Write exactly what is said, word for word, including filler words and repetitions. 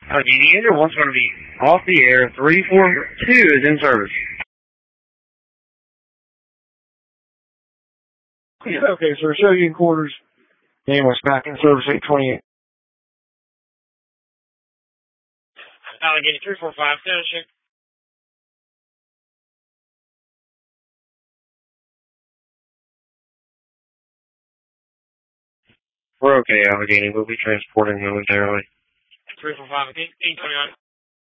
Allegheny, engine one's going to be off the air. three four two is in service. Yeah, okay, sir. Show you in quarters. And we're back in service eight twenty-eight. Allegheny three four five, finishing. We're okay, Allegheny. We'll be transporting momentarily. three four five, eight twenty-nine.